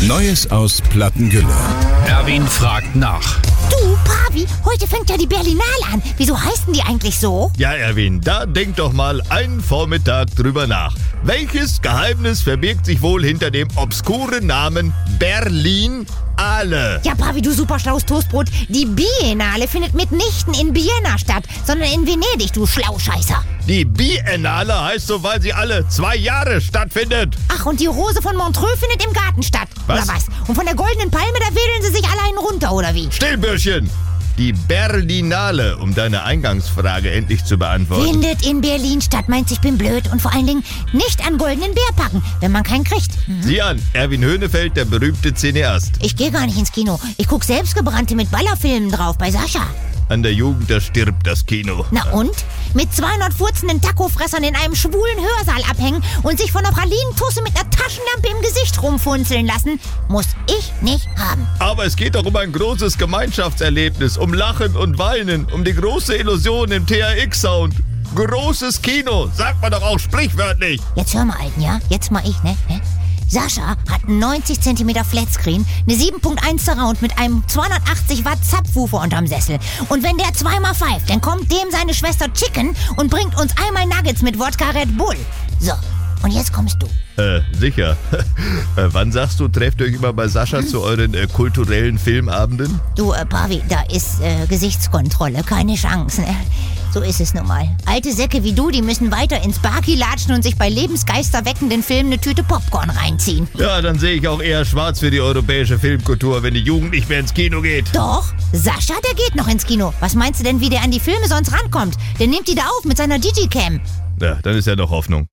Neues aus Plattengülle. Erwin fragt nach. Du, Pavi, heute fängt ja die Berlinale an. Wieso heißen die eigentlich so? Ja, Erwin, da denk doch mal einen Vormittag drüber nach. Welches Geheimnis verbirgt sich wohl hinter dem obskuren Namen Berlinale? Ja, Pavi, du superschlaues Toastbrot. Die Biennale findet mitnichten in Vienna statt, sondern in Venedig, du Schlauscheißer. Die Biennale heißt so, weil sie alle 2 Jahre stattfindet. Ach, und die Rose von Montreux findet im Garten statt. Was? Oder was? Und von der Goldenen Palme, da wedeln sie sich alle einen runter, oder wie? Stillbürschchen! Die Berlinale, um deine Eingangsfrage endlich zu beantworten. Findet in Berlin statt. Meinst, ich bin blöd und vor allen Dingen nicht an goldenen Bär packen, wenn man keinen kriegt. Sieh an, Erwin Höhnefeld, der berühmte Cineast. Ich gehe gar nicht ins Kino. Ich guck Selbstgebrannte mit Ballerfilmen drauf bei Sascha. An der Jugend, da stirbt das Kino. Na und? Mit 200 furzenden Tacofressern in einem schwulen Hörsaal abhängen und sich von einer Pralinentusse mit einer Taschenlampe im Gesicht rumfunzeln lassen, muss ich nicht haben. Aber es geht doch um ein großes Gemeinschaftserlebnis, um Lachen und Weinen, um die große Illusion im THX-Sound. Großes Kino, sagt man doch auch sprichwörtlich. Jetzt hör mal, Alten, ja? Jetzt mal ich, ne? Sascha hat einen 90 cm Flatscreen, eine 7.1 Surround mit einem 280 Watt Subwoofer unterm Sessel. Und wenn der zweimal pfeift, dann kommt dem seine Schwester Chicken und bringt uns einmal Nuggets mit Wodka Red Bull. So, und jetzt kommst du. Sicher. Wann sagst du, trefft euch immer bei Sascha zu euren kulturellen Filmabenden? Du, Pavi, da ist Gesichtskontrolle, keine Chance, ne? So ist es nun mal. Alte Säcke wie du, die müssen weiter ins Barki latschen und sich bei lebensgeisterweckenden Filmen eine Tüte Popcorn reinziehen. Ja, dann sehe ich auch eher schwarz für die europäische Filmkultur, wenn die Jugend nicht mehr ins Kino geht. Doch, Sascha, der geht noch ins Kino. Was meinst du denn, wie der an die Filme sonst rankommt? Der nimmt die da auf mit seiner Digicam. Ja, dann ist ja noch Hoffnung.